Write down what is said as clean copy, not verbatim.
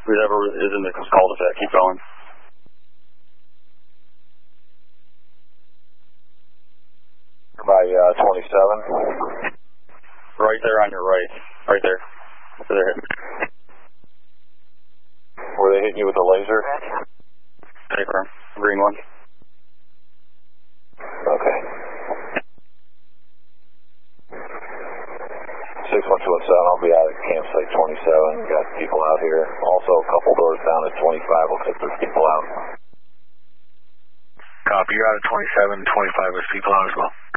Whoever is in the cul-de-sac, keep going. By 27. Right there on your right. Right there. Where they're hitting. Were they hitting you with a laser? Stay firm. Green one. Okay. 6127, I'll be out at campsite 27. Got people out here. Also, a couple doors down at 25. We'll take those people out. Copy. You're out at 27. 25 with people out as well.